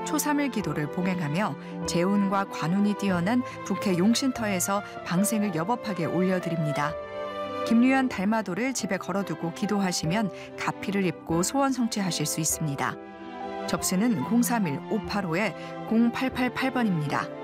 초3일 기도를 봉행하며 재운과 관운이 뛰어난 북해 용신터에서 방생을 여법하게 올려드립니다. 김유연 달마도를 집에 걸어두고 기도하시면 가피를 입고 소원 성취하실 수 있습니다. 접수는 031-585-0888번입니다.